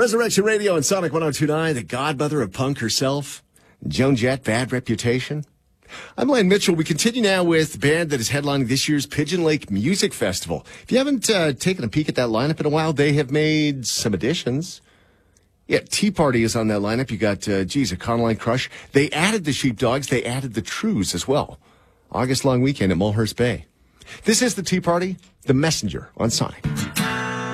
Resurrection Radio and Sonic 102.9, the godmother of punk herself, Joan Jett, Bad Reputation. I'm Len Mitchell. We continue now with the band that is headlining this year's Pigeon Lake Music Festival. If you haven't taken a peek at that lineup in a while, they have made some additions. Yeah, Tea Party is on that lineup. You got, a Econoline Crush. They added the Sheepdogs. They added the Trues as well. August long weekend at Mulhurst Bay. This is the Tea Party, The Messenger on Sonic.